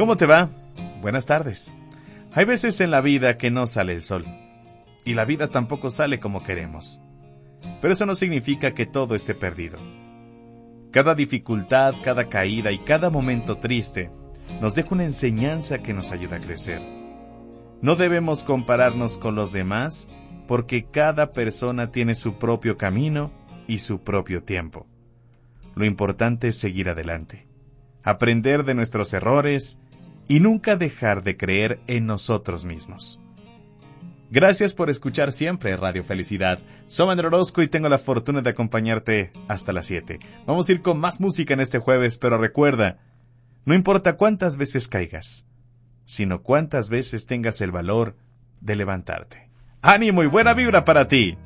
¿Cómo te va? Buenas tardes. Hay veces en la vida que no sale el sol, y la vida tampoco sale como queremos. Pero eso no significa que todo esté perdido. Cada dificultad, cada caída y cada momento triste nos deja una enseñanza que nos ayuda a crecer. No debemos compararnos con los demás, porque cada persona tiene su propio camino y su propio tiempo. Lo importante es seguir adelante, aprender de nuestros errores y nunca dejar de creer en nosotros mismos. Gracias por escuchar siempre Radio Felicidad. Soy Manuel Orozco y tengo la fortuna de acompañarte hasta las 7. Vamos a ir con más música en este jueves, pero recuerda, no importa cuántas veces caigas, sino cuántas veces tengas el valor de levantarte. ¡Ánimo y buena vibra para ti!